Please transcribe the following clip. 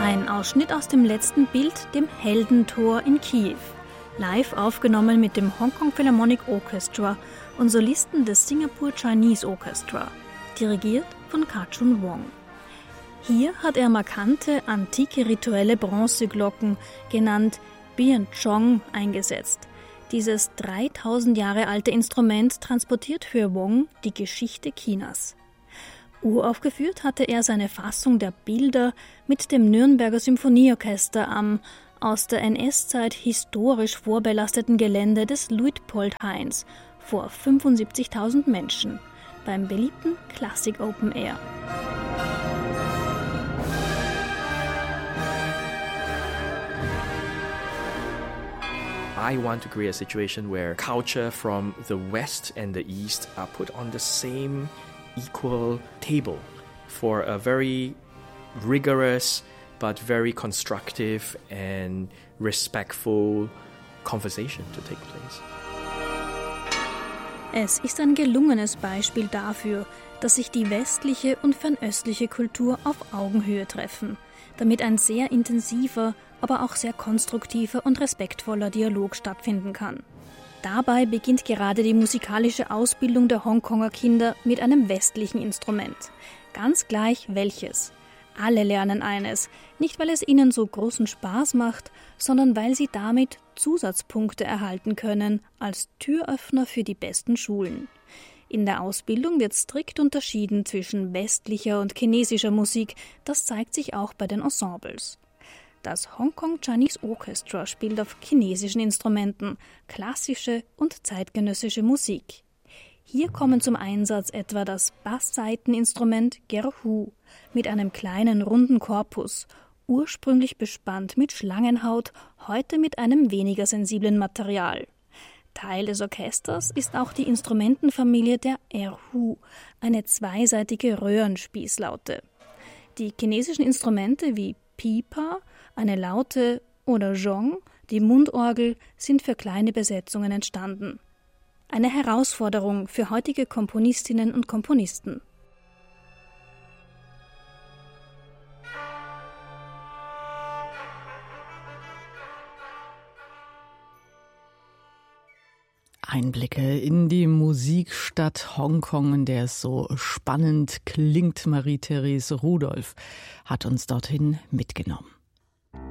Ein Ausschnitt aus dem letzten Bild, dem Heldentor in Kiew. Live aufgenommen mit dem Hong Kong Philharmonic Orchestra und Solisten des Singapore Chinese Orchestra, dirigiert von Ka-chun Wong. Hier hat er markante, antike rituelle Bronzeglocken, genannt Bian Chong, eingesetzt. Dieses 3000 Jahre alte Instrument transportiert für Wong die Geschichte Chinas. Uraufgeführt hatte er seine Fassung der Bilder mit dem Nürnberger Symphonieorchester am aus der NS-Zeit historisch vorbelasteten Gelände des Luitpoldhains vor 75.000 Menschen beim beliebten Classic Open Air. I want to create a situation where culture from the West and the East are put on the same equal table for a very rigorous but very constructive and respectful conversation to take place. Es ist ein gelungenes Beispiel dafür, dass sich die westliche und fernöstliche Kultur auf Augenhöhe treffen, damit ein sehr intensiver, aber auch sehr konstruktiver und respektvoller Dialog stattfinden kann. Dabei beginnt gerade die musikalische Ausbildung der Hongkonger Kinder mit einem westlichen Instrument. Ganz gleich welches. Alle lernen eines, nicht weil es ihnen so großen Spaß macht, sondern weil sie damit Zusatzpunkte erhalten können als Türöffner für die besten Schulen. In der Ausbildung wird strikt unterschieden zwischen westlicher und chinesischer Musik, das zeigt sich auch bei den Ensembles. Das Hong Kong Chinese Orchestra spielt auf chinesischen Instrumenten klassische und zeitgenössische Musik. Hier kommen zum Einsatz etwa das Basssaiteninstrument Gerhu mit einem kleinen runden Korpus, ursprünglich bespannt mit Schlangenhaut, heute mit einem weniger sensiblen Material. Teil des Orchesters ist auch die Instrumentenfamilie der Erhu, eine zweiseitige Röhrenspießlaute. Die chinesischen Instrumente wie Pipa, eine Laute, oder Zhong, die Mundorgel, sind für kleine Besetzungen entstanden. Eine Herausforderung für heutige Komponistinnen und Komponisten. Einblicke in die Musikstadt Hongkong, in der es so spannend klingt. Marie-Therese Rudolph hat uns dorthin mitgenommen.